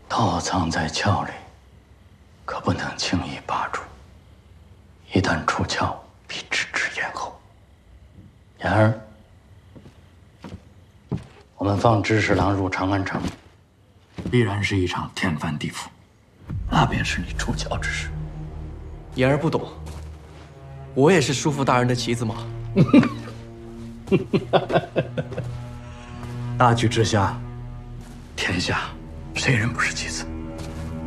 道藏在鞘里，可不能轻易拔出。一旦出鞘，必置之咽喉。言儿，我们放知侍郎入长安城，必然是一场天翻地覆，那便是你出鞘之时。 言儿不懂，我也是叔父大人的棋子嘛。 大局之下，天下谁人不是棋子？